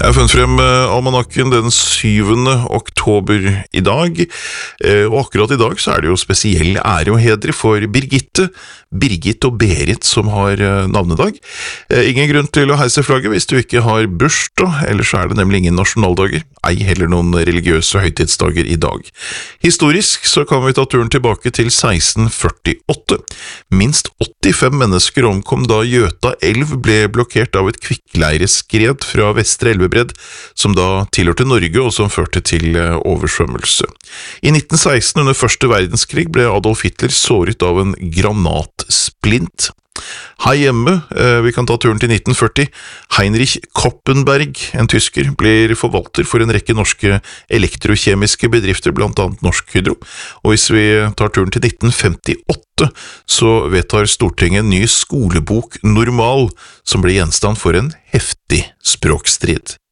Jeg har funnet frem almanakken den 7. oktober i dag, og akkurat i dag så er det jo spesiell ære og hedre for Birgitte, Birgit og Berit som har navnedag. Ingen grunn til å heise flagget hvis du ikke har bursdag, ellers er det nemlig ingen nasjonaldager, ei heller noen religiøse høytidsdager i dag. Historisk så kan vi ta turen tilbake til 1648. Minst 85 mennesker omkom da Gjøta elv ble blokkert av et kvikkleireskred fra Vestre Elvebredd, som da tilhørte Norge og som førte til oversvømmelse. I 1916 under første verdenskrig ble Adolf Hitler såret av en granatsplint. Her hjemme, vi kan ta turen til 1940, Heinrich Koppenberg, en tysker, blir forvalter for en rekke norske elektrokjemiske bedrifter, blant annet Norsk Hydro. Og hvis vi tar turen til 1958, så vedtar Stortinget en ny skolebok normal, som blir gjenstand for en heftig språkstrid.